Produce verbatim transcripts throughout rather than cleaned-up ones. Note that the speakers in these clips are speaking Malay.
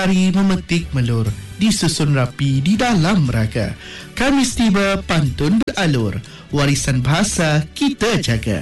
Hari memetik melur, disusun rapi di dalam raga. Khamis tiba, pantun beralur, warisan bahasa kita jaga.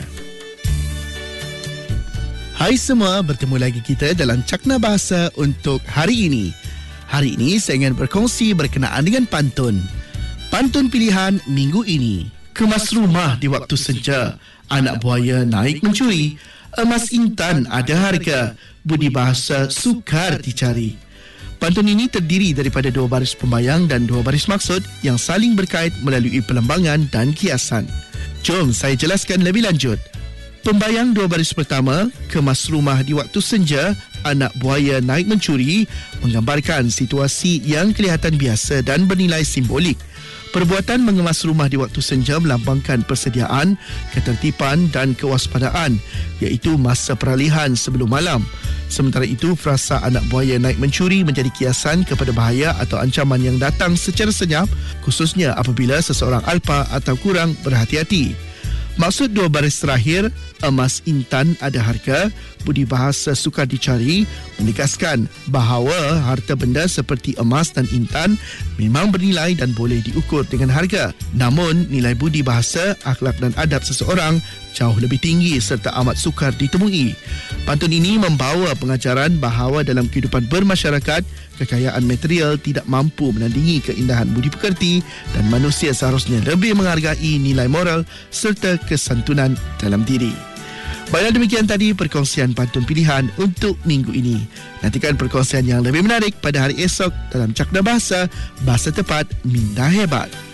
Hai semua, bertemu lagi kita dalam Cakna Bahasa untuk hari ini. Hari ini saya ingin berkongsi berkenaan dengan pantun. Pantun pilihan minggu ini. Kemas rumah di waktu senja, anak buaya naik mencuri, emas intan ada harga, budi bahasa sukar dicari. Pantun ini terdiri daripada dua baris pembayang dan dua baris maksud yang saling berkait melalui pelembangan dan kiasan. Jom saya jelaskan lebih lanjut. Pembayang dua baris pertama, kemas rumah di waktu senja, anak buaya naik mencuri, menggambarkan situasi yang kelihatan biasa dan bernilai simbolik. Perbuatan mengemas rumah di waktu senja melambangkan persediaan, ketertiban dan kewaspadaan, iaitu masa peralihan sebelum malam. Sementara itu, frasa anak buaya naik mencuri menjadi kiasan kepada bahaya atau ancaman yang datang secara senyap, khususnya apabila seseorang alpa atau kurang berhati-hati. Maksud dua baris terakhir, emas intan ada harga, budi bahasa sukar dicari, menegaskan bahawa harta benda seperti emas dan intan memang bernilai dan boleh diukur dengan harga. Namun, nilai budi bahasa, akhlak dan adab seseorang jauh lebih tinggi serta amat sukar ditemui. Pantun ini membawa pengajaran bahawa dalam kehidupan bermasyarakat, kekayaan material tidak mampu menandingi keindahan budi pekerti dan manusia seharusnya lebih menghargai nilai moral serta kesantunan dalam diri. Baiklah, demikian tadi perkongsian pantun pilihan untuk minggu ini. Nantikan perkongsian yang lebih menarik pada hari esok dalam Cakna Bahasa, Bahasa Tepat, Minda Hebat.